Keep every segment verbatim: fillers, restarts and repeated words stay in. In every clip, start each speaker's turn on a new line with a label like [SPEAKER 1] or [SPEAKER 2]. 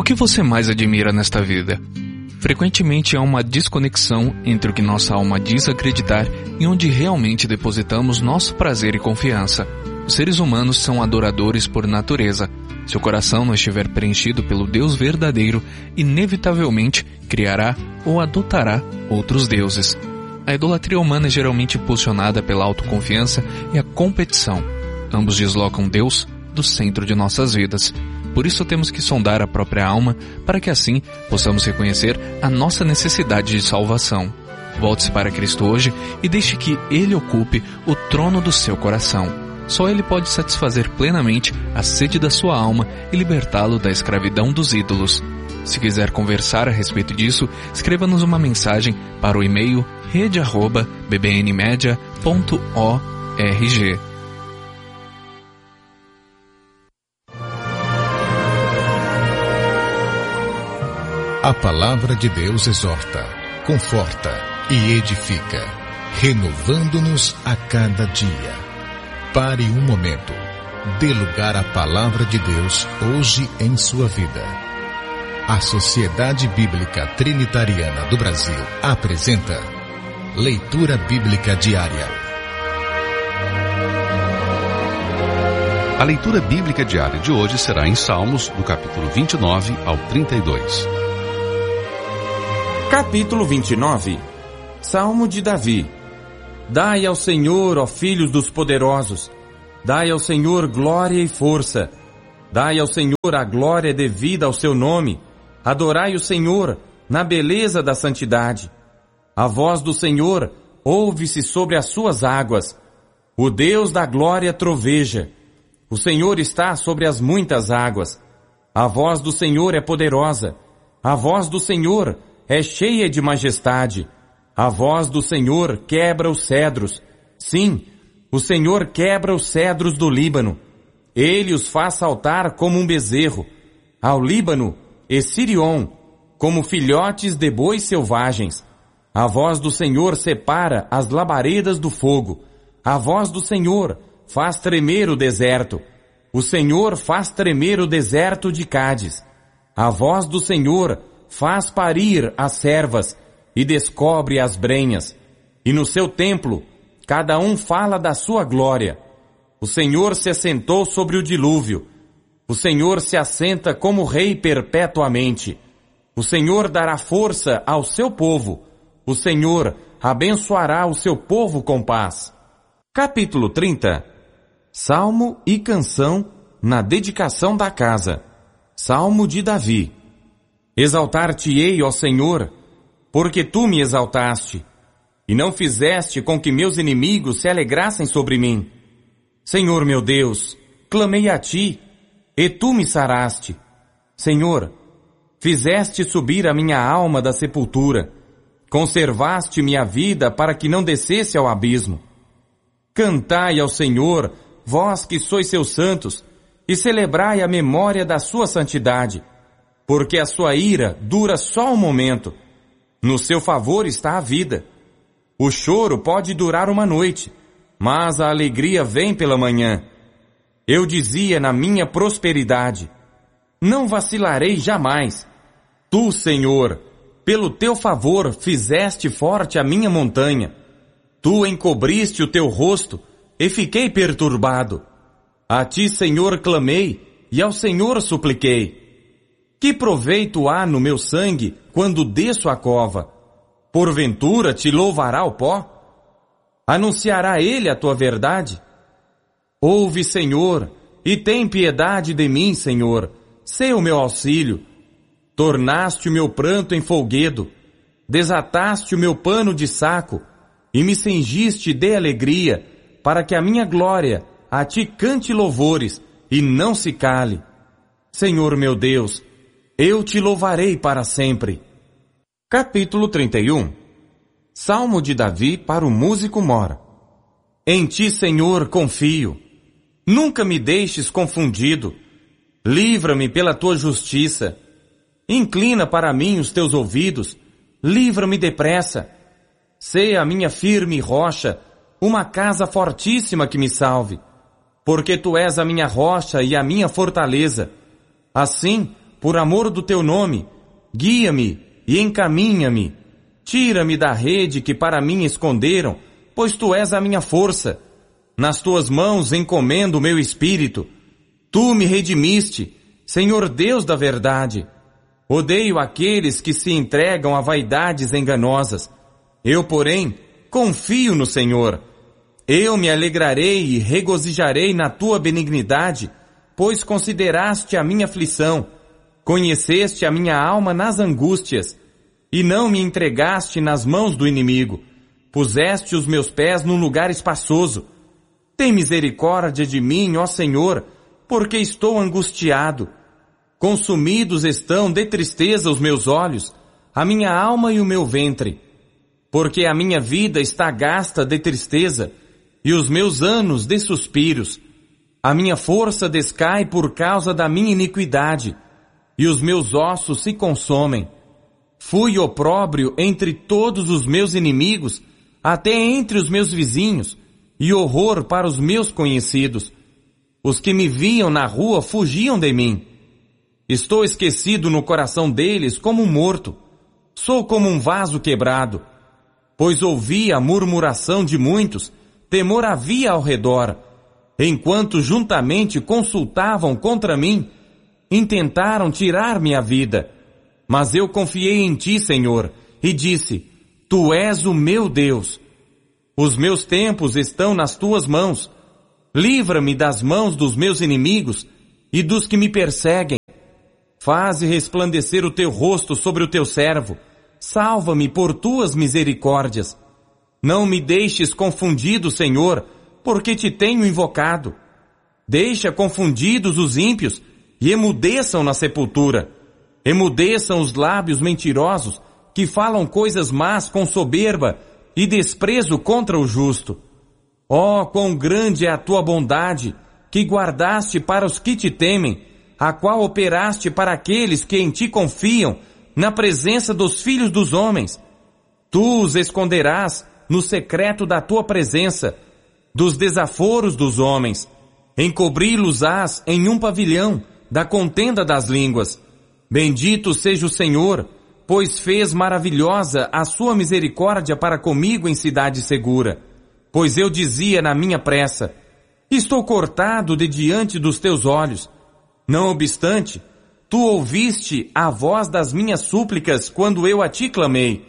[SPEAKER 1] que você mais admira nesta vida? Frequentemente há uma desconexão entre o que nossa alma diz acreditar e onde realmente depositamos nosso prazer e confiança. Os seres humanos são adoradores por natureza. Se o coração não estiver preenchido pelo Deus verdadeiro, inevitavelmente criará ou adotará outros deuses. A idolatria humana é geralmente impulsionada pela autoconfiança e a competição. Ambos deslocam Deus do centro de nossas vidas. Por isso temos que sondar a própria alma, para que assim possamos reconhecer a nossa necessidade de salvação. Volte-se para Cristo hoje e deixe que Ele ocupe o trono do seu coração. Só Ele pode satisfazer plenamente a sede da sua alma e libertá-lo da escravidão dos ídolos. Se quiser conversar a respeito disso, escreva-nos uma mensagem para o e-mail rede arroba b b n media ponto org.
[SPEAKER 2] A palavra de Deus exorta, conforta e edifica, renovando-nos a cada dia. Pare um momento. Dê lugar à palavra de Deus hoje em sua vida. A Sociedade Bíblica Trinitariana do Brasil apresenta Leitura Bíblica Diária.
[SPEAKER 3] A leitura bíblica diária de hoje será em Salmos, do capítulo vinte e nove ao trinta e dois.
[SPEAKER 4] Capítulo vinte e nove. Salmo de Davi. Dai ao Senhor, ó filhos dos poderosos, dai ao Senhor glória e força, dai ao Senhor a glória devida ao seu nome, adorai o Senhor na beleza da santidade. A voz do Senhor ouve-se sobre as suas águas, o Deus da glória troveja, o Senhor está sobre as muitas águas, a voz do Senhor é poderosa, a voz do Senhor é cheia de majestade. A voz do Senhor quebra os cedros. Sim, o Senhor quebra os cedros do Líbano. Ele os faz saltar como um bezerro. Ao Líbano e Sirion, como filhotes de bois selvagens. A voz do Senhor separa as labaredas do fogo. A voz do Senhor faz tremer o deserto. O Senhor faz tremer o deserto de Cádiz. A voz do Senhor faz parir as servas e descobre as brenhas, e no seu templo, cada um fala da sua glória. O Senhor se assentou sobre o dilúvio. O Senhor se assenta como rei perpetuamente. O Senhor dará força ao seu povo. O Senhor abençoará o seu povo com paz. Capítulo trinta. Salmo e canção na dedicação da casa. Salmo de Davi. Exaltar-te-ei, ó Senhor, porque tu me exaltaste, e não fizeste com que meus inimigos se alegrassem sobre mim. Senhor meu Deus, clamei a ti, e tu me saraste. Senhor, fizeste subir a minha alma da sepultura, conservaste minha vida para que não descesse ao abismo. Cantai ao Senhor, vós que sois seus santos, e celebrai a memória da sua santidade, porque a sua ira dura só um momento. No seu favor está a vida. O choro pode durar uma noite, mas a alegria vem pela manhã. Eu dizia na minha prosperidade, não vacilarei jamais. Tu, Senhor, pelo teu favor fizeste forte a minha montanha. Tu encobriste o teu rosto e fiquei perturbado. A ti, Senhor, clamei e ao Senhor supliquei. Que proveito há no meu sangue quando desço a cova? Porventura te louvará o pó? Anunciará ele a tua verdade? Ouve, Senhor, e tem piedade de mim, Senhor. Sê o meu auxílio. Tornaste o meu pranto em folguedo. Desataste o meu pano de saco e me cingiste de alegria, para que a minha glória a ti cante louvores e não se cale. Senhor meu Deus, eu te louvarei para sempre. Capítulo trinta e um. Salmo de Davi para o músico mor. Em ti, Senhor, confio. Nunca me deixes confundido. Livra-me pela tua justiça. Inclina para mim os teus ouvidos. Livra-me depressa. Sê a minha firme rocha, uma casa fortíssima que me salve. Porque tu és a minha rocha e a minha fortaleza. Assim, por amor do teu nome, guia-me e encaminha-me. Tira-me da rede que para mim esconderam, pois tu és a minha força. Nas tuas mãos encomendo o meu espírito. Tu me redimiste, Senhor Deus da verdade. Odeio aqueles que se entregam a vaidades enganosas. Eu, porém, confio no Senhor. Eu me alegrarei e regozijarei na tua benignidade, pois consideraste a minha aflição, conheceste a minha alma nas angústias, e não me entregaste nas mãos do inimigo. Puseste os meus pés num lugar espaçoso. Tem misericórdia de mim, ó Senhor, porque estou angustiado. Consumidos estão de tristeza os meus olhos, a minha alma e o meu ventre, porque a minha vida está gasta de tristeza, e os meus anos de suspiros. A minha força descai por causa da minha iniquidade, e os meus ossos se consomem. Fui opróbrio entre todos os meus inimigos, até entre os meus vizinhos, e horror para os meus conhecidos. Os que me viam na rua fugiam de mim. Estou esquecido no coração deles como um morto. Sou como um vaso quebrado. Pois ouvi a murmuração de muitos, temor havia ao redor. Enquanto juntamente consultavam contra mim, intentaram tirar-me a vida. Mas eu confiei em ti, Senhor, e disse, tu és o meu Deus. Os meus tempos estão nas tuas mãos. Livra-me das mãos dos meus inimigos e dos que me perseguem. Faze resplandecer o teu rosto sobre o teu servo. Salva-me por tuas misericórdias. Não me deixes confundido, Senhor, porque te tenho invocado. Deixa confundidos os ímpios e emudeçam na sepultura. Emudeçam os lábios mentirosos que falam coisas más com soberba e desprezo contra o justo. Ó, quão grande é a tua bondade, que guardaste para os que te temem, a qual operaste para aqueles que em ti confiam, na presença dos filhos dos homens. Tu os esconderás no secreto da tua presença, dos desaforos dos homens. Encobri-los-ás em um pavilhão da contenda das línguas. Bendito seja o Senhor, pois fez maravilhosa a sua misericórdia para comigo em cidade segura. Pois eu dizia na minha pressa, estou cortado de diante dos teus olhos. Não obstante, tu ouviste a voz das minhas súplicas quando eu a ti clamei.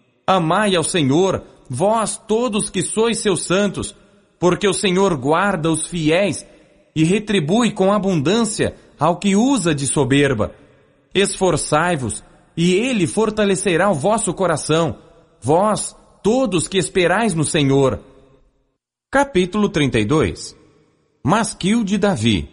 [SPEAKER 4] Amai ao Senhor, vós todos que sois seus santos, porque o Senhor guarda os fiéis e retribui com abundância ao que usa de soberba. Esforçai-vos, e ele fortalecerá o vosso coração, vós, todos que esperais no Senhor. Capítulo trinta e dois. Masquil de Davi.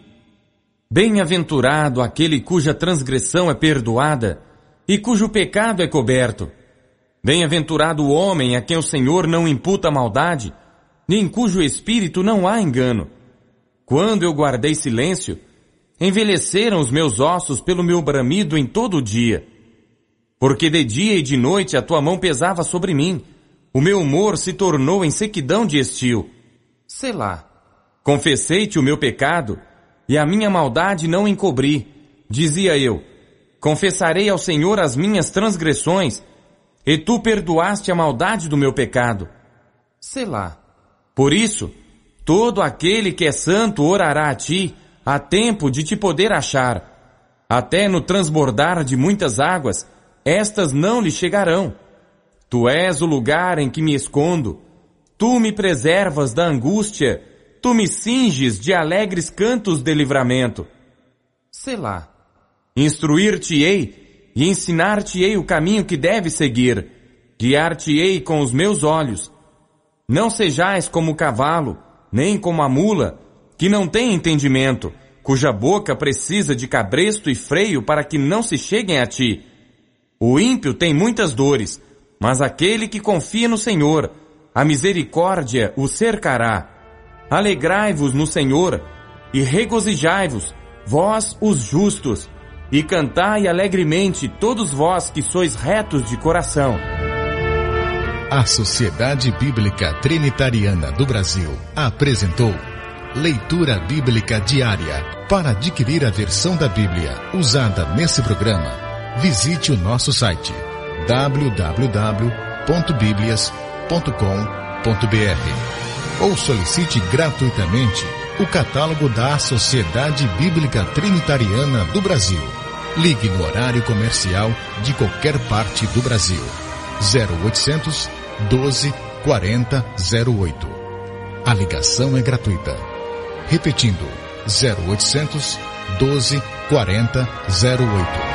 [SPEAKER 4] Bem-aventurado aquele cuja transgressão é perdoada e cujo pecado é coberto. Bem-aventurado o homem a quem o Senhor não imputa maldade, nem em cujo espírito não há engano. Quando eu guardei silêncio, envelheceram os meus ossos pelo meu bramido em todo o dia. Porque de dia e de noite a tua mão pesava sobre mim, o meu humor se tornou em sequidão de estio. Selá. Confessei-te o meu pecado, e a minha maldade não encobri. Dizia eu, confessarei ao Senhor as minhas transgressões, e tu perdoaste a maldade do meu pecado. Selá. Por isso, todo aquele que é santo orará a ti, a tempo de te poder achar. Até no transbordar de muitas águas, estas não lhe chegarão. Tu és o lugar em que me escondo. Tu me preservas da angústia. Tu me cinges de alegres cantos de livramento. Selá. Instruir-te-ei e ensinar-te-ei o caminho que deves seguir. Guiar-te-ei com os meus olhos. Não sejais como o cavalo, nem como a mula, que não tem entendimento, cuja boca precisa de cabresto e freio para que não se cheguem a ti. O ímpio tem muitas dores, mas aquele que confia no Senhor, a misericórdia o cercará. Alegrai-vos no Senhor e regozijai-vos, vós os justos, e cantai alegremente todos vós que sois retos de coração.
[SPEAKER 2] A Sociedade Bíblica Trinitariana do Brasil apresentou Leitura Bíblica Diária Para adquirir a versão da Bíblia usada nesse programa, visite o nosso site w w w ponto biblias ponto com ponto b r ou solicite gratuitamente o catálogo da Sociedade Bíblica Trinitariana do Brasil. Ligue no horário comercial de qualquer parte do Brasil. zero oitocentos, doze, quarenta, zero oito. A ligação é gratuita. Repetindo, zero oitocentos, doze, quarenta, zero oito.